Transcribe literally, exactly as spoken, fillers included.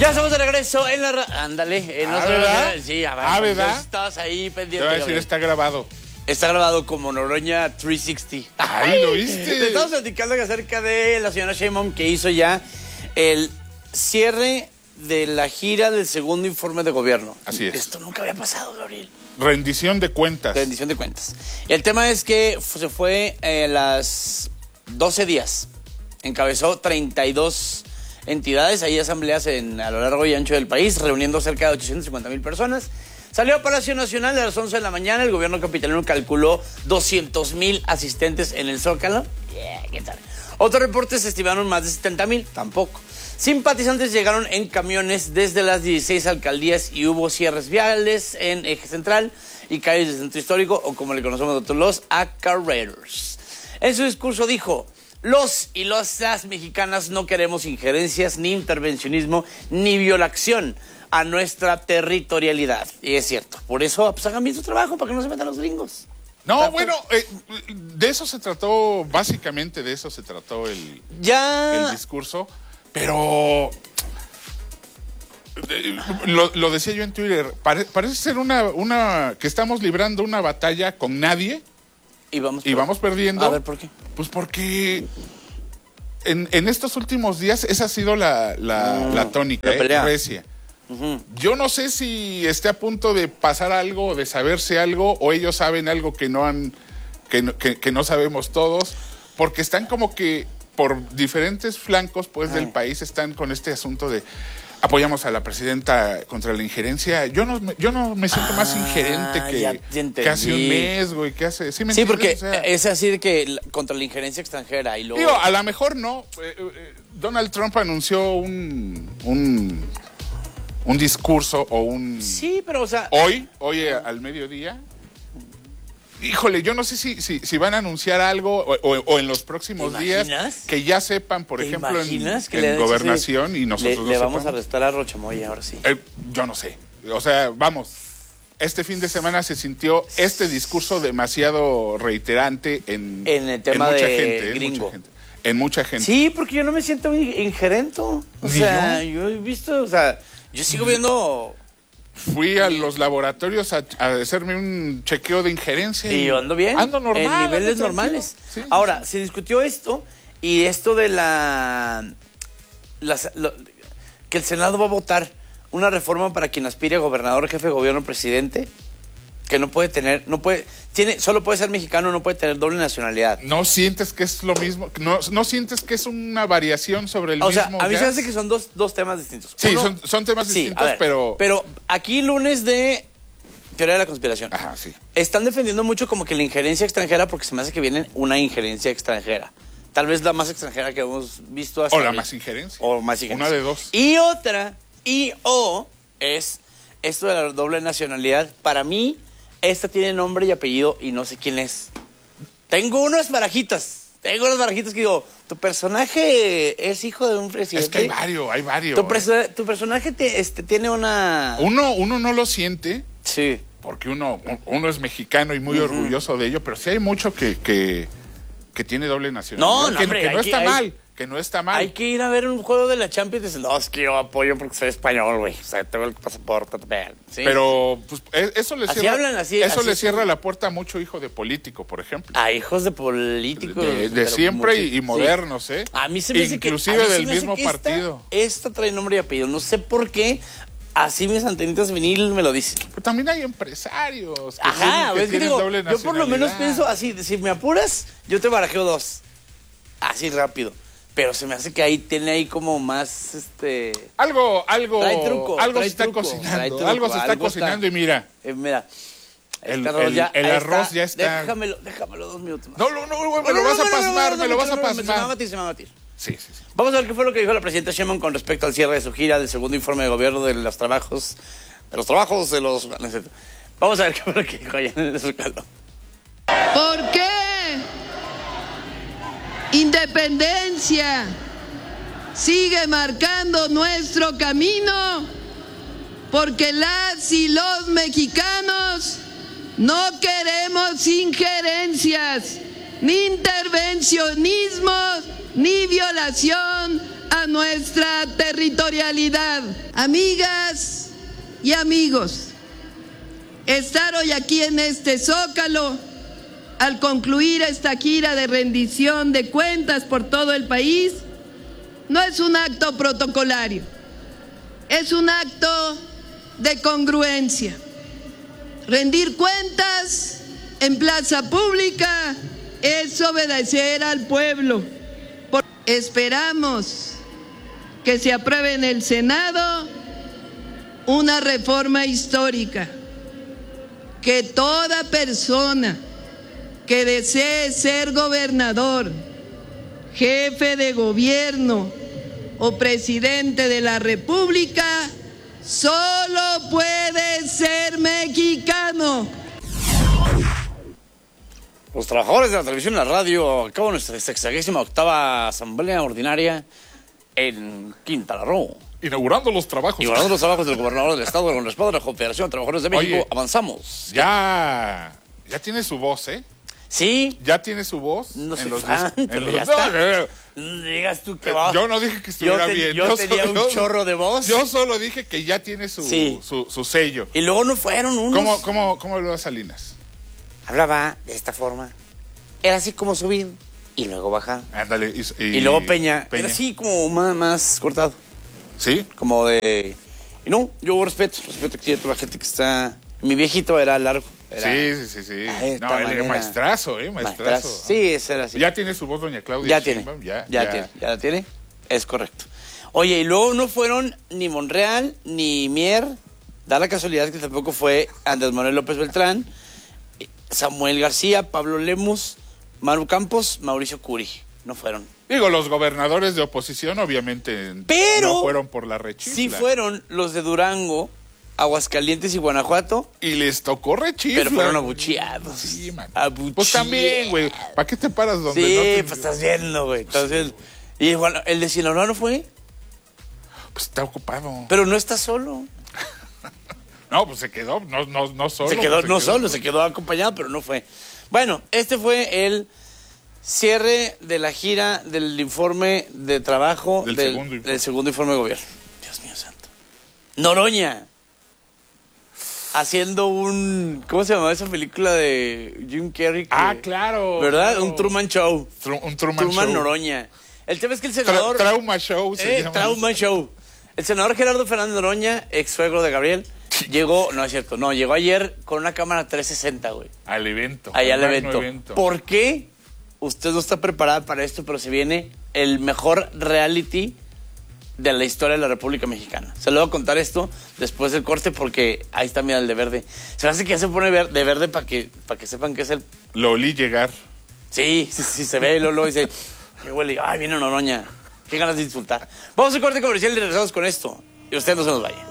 Ya estamos de regreso en la... Ándale. En ah, otra... ¿verdad? Sí, a ver. Ah, ¿verdad? Estabas ahí pendiente. Te voy a decir, está grabado. Está grabado como Noroña trescientos sesenta. Ay, ¿lo viste? Te estamos platicando acerca de la señora Sheinbaum, que hizo ya el cierre de la gira del segundo informe de gobierno. Así es. Esto nunca había pasado, Gabriel. Rendición de cuentas. Rendición de cuentas. El tema es que se fue a las doce días. Encabezó treinta y dos entidades, hay asambleas en, a lo largo y ancho del país, reuniendo cerca de ochocientas cincuenta mil personas. Salió a Palacio Nacional a las once de la mañana. El gobierno capitalino calculó doscientos mil asistentes en el Zócalo. Yeah, ¿qué tal? Otros reportes estimaron más de setenta mil, tampoco. Simpatizantes llegaron en camiones desde las dieciséis alcaldías y hubo cierres viales en Eje Central y calles del Centro Histórico, o como le conocemos nosotros, los acarreros. En su discurso dijo: los y las mexicanas no queremos injerencias, ni intervencionismo, ni violación a nuestra territorialidad. Y es cierto. Por eso, pues hagan bien su trabajo, para que no se metan los gringos. No, ¿Está bueno, eh, de eso se trató, básicamente de eso se trató el, ya... el discurso. Pero... Eh, lo, lo decía yo en Twitter, pare, parece ser una, una... que estamos librando una batalla con nadie. Y vamos, y vamos perdiendo. A ver, ¿por qué? Pues porque en, en estos últimos días esa ha sido la, la, mm, la tónica, la eh, Grecia. Uh-huh. Yo no sé si esté a punto de pasar algo, de saberse algo, o ellos saben algo que no han, que no, que, que no sabemos todos, porque están como que por diferentes flancos, pues, Ay. del país están con este asunto de apoyamos a la presidenta contra la injerencia. Yo no, yo no me siento ah, más ingerente que, que hace un mes, güey, que hace... Sí, ¿me sí porque o sea, es así de que contra la injerencia extranjera y luego... Digo, a lo mejor no. Eh, eh, Donald Trump anunció un, un, un discurso o un... Sí, pero o sea... Hoy, hoy al mediodía... Híjole, yo no sé si, si, si van a anunciar algo o, o, o en los próximos días que ya sepan, por ejemplo, en, en gobernación y nosotros le, le vamos a arrestar a Rochamoya ahora sí. Eh, yo no sé. O sea, vamos, este fin de semana se sintió este discurso demasiado reiterante en, en el tema en mucha de gente, gringo. En mucha gente, en mucha gente. Sí, porque yo no me siento ingerente. O sea, yo? yo he visto, o sea, yo sigo viendo... Fui a los laboratorios a, a hacerme un chequeo de injerencia. Y yo ando bien. Ando normal. En niveles ando normales. Sí, Ahora, sí. se discutió esto y esto de la, la lo, que el Senado va a votar una reforma para quien aspire a gobernador, jefe de gobierno, presidente, que no puede tener, no puede, tiene, solo puede ser mexicano, no puede tener doble nacionalidad. ¿No sientes que es lo mismo? ¿No, no sientes que es una variación sobre el o mismo? O sea, a mí se me hace que son dos, dos temas distintos. Sí, Uno, son, son temas sí, distintos, ver, pero... Pero aquí lunes de teoría de la conspiración. Ajá, sí. Están defendiendo mucho como que la injerencia extranjera, porque se me hace que viene una injerencia extranjera. Tal vez la más extranjera que hemos visto hasta O la hoy. más injerencia. O más injerencia. Una de dos. Y otra, y o, es esto de la doble nacionalidad. Para mí... esta tiene nombre y apellido y no sé quién es. Tengo unas barajitas. Tengo unas barajitas que digo, tu personaje es hijo de un presidente. Es que hay varios, hay varios. Tu, perso- tu personaje te, este, tiene una... Uno, uno no lo siente. Sí. Porque uno, uno es mexicano y muy uh-huh. orgulloso de ello, pero sí hay mucho que, que, que tiene doble nacionalidad. No, no, que, hombre, que no está que, mal. Hay... que no está mal. Hay que ir a ver un juego de la Champions y decir, no, es que yo apoyo porque soy español, güey. O sea, tengo el pasaporte también. ¿Sí? Pero pues, eso le así cierra, hablan, así, eso así le es. cierra la puerta a mucho hijo de político, por ejemplo. A hijos de políticos. De, de, de siempre mucho, y, y modernos, sí. ¿eh? A mí se me hace Inclusive que, a mí del se me mismo hace que partido. Esta, esta trae nombre y apellido. No sé por qué. Así mis antenitas vinil me lo dicen. Pero también hay empresarios que Ajá, tienen, que es que tienen digo, doble yo por lo menos pienso así, si me apuras, yo te barajeo dos. Así rápido. Pero se me hace que ahí tiene ahí como más, este... Algo, algo, trae truco, algo trae se está truco, cocinando, truco, algo se está algo cocinando está, y mira. Eh, mira, el, este arroz el, ya, el arroz está, ya está... Déjamelo, déjamelo dos minutos más. No, no, no, güey, me lo vas a pasmar, me lo vas a pasmar. Se me va a batir, se me va a batir. Sí, sí, sí. Vamos a ver qué fue lo que dijo la presidenta Sheinbaum con respecto al cierre de su gira del segundo informe de gobierno de los trabajos, de los trabajos de los... Vamos a ver qué fue lo que dijo allá en el Zócalo. ¿Por qué? Independencia sigue marcando nuestro camino, porque las y los mexicanos no queremos injerencias, ni intervencionismos, ni violación a nuestra territorialidad. Amigas y amigos, estar hoy aquí en este Zócalo, al concluir esta gira de rendición de cuentas por todo el país, no es un acto protocolario, es un acto de congruencia. Rendir cuentas en plaza pública es obedecer al pueblo. Esperamos que se apruebe en el Senado una reforma histórica, que toda persona que desee ser gobernador, jefe de gobierno o presidente de la República solo puede ser mexicano. Los trabajadores de la televisión y la radio acaban nuestra sexagésima octava asamblea ordinaria en Quintana Roo. Inaugurando los trabajos. Inaugurando los trabajos del gobernador del estado con respaldo de la Confederación de Trabajadores de México. Oye, avanzamos. Ya, ya tiene su voz, ¿eh? Sí. ¿Ya tiene su voz? No sé, en los, fan, en pero los, ya está. No digas tú que va. Yo no dije que estuviera yo te, bien. Yo, yo tenía solo, un chorro de voz. Yo solo dije que ya tiene su, sí. su, su sello. Y luego no fueron unos. ¿Cómo, cómo, cómo hablaba Salinas? Hablaba de esta forma. Era así como subir y luego bajar. Ándale. Y, y, y luego Peña, Peña. Era así como más, más cortado. ¿Sí? Como de... Y no, yo respeto, respeto aquí a toda la gente que está... Mi viejito era largo. Era... Sí, sí, sí. sí. No, él era maestrazo, ¿eh? Maestrazo. maestrazo. Sí, ese era así. Ya tiene su voz, doña Claudia. Ya tiene. Ya, ya, ya tiene. Ya la tiene. Es correcto. Oye, y luego no fueron ni Monreal ni Mier. Da la casualidad que tampoco fue Andrés Manuel López Beltrán, Samuel García, Pablo Lemus, Manu Campos, Mauricio Curi. No fueron. Digo, los gobernadores de oposición obviamente Pero no fueron por la rechifla. Sí fueron los de Durango, Aguascalientes y Guanajuato. Y les tocó rechifla. Pero fueron abucheados. Sí, man. Abucheados. Pues también, güey. ¿Para qué te paras donde sí, no te... pues estás viendo, güey. Entonces, y bueno, el de Sinaloa no fue. Pues está ocupado. Pero no está solo. No, pues se quedó, no, no, no solo. Se quedó, pues se no quedó. solo, se quedó acompañado, pero no fue. Bueno, este fue el cierre de la gira del informe de trabajo del, del, segundo, informe. del segundo informe de gobierno. Dios mío santo. Noroña. Haciendo un... ¿Cómo se llamaba esa película de Jim Carrey? Que, ah, claro. ¿Verdad? Claro. Un Truman Show. Tru, un Truman, Truman Show. Noroña. El tema es que el senador... Tra trauma Show. Se eh, llama. Trauma Show. El senador Gerardo Fernández Noroña, ex suegro de Gabriel, llegó... No es cierto, no. Llegó ayer con una cámara trescientos sesenta, güey. Al evento. Allá al al evento. evento. ¿Por qué? Usted no está preparada para esto, pero se viene el mejor reality de la historia de la República Mexicana. Se lo voy a contar esto después del corte porque ahí está, mira, el de verde. Se me hace que ya se pone ver, de verde para que, para que sepan que es el... Lo olí llegar. Sí, sí, sí, se ve y luego dice, qué huele, ay, viene Noroña. Qué ganas de insultar. Vamos a un corte comercial y regresamos con esto. Y usted no se nos vaya.